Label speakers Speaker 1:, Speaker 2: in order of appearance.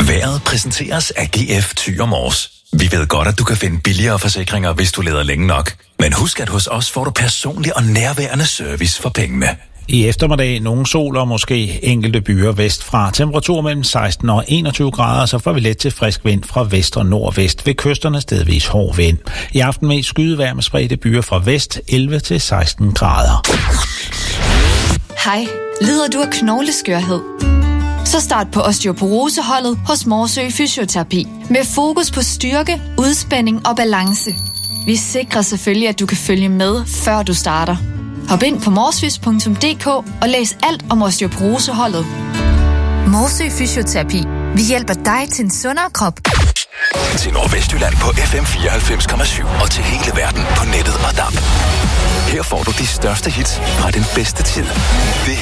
Speaker 1: Vejret præsenteres af GF Thyre Mors. Vi ved godt, at du kan finde billigere forsikringer, hvis du leder længe nok. Men husk, at hos os får du personlig og nærværende service for pengene.
Speaker 2: I eftermiddag nogle sol og måske enkelte byer vestfra. Temperatur mellem 16 og 21 grader, så får vi let til frisk vind fra vest og nordvest. Ved kysterne stedvis hård vind. I aften med skydevejr med spredte byer fra vest 11 til 16 grader.
Speaker 3: Hej, lider du af knogleskørhed? Så start på osteoporoseholdet hos Morsø Fysioterapi. Med fokus på styrke, udspænding og balance. Vi sikrer selvfølgelig, at du kan følge med, før du starter. Hop ind på morsfys.dk og læs alt om osteoporoseholdet. Morsø Fysioterapi. Vi hjælper dig til en sundere krop.
Speaker 1: Til Nordvestjylland på FM 94,7 og til hele verden på nettet og DAB. Her får du de største hits fra den bedste tid. Det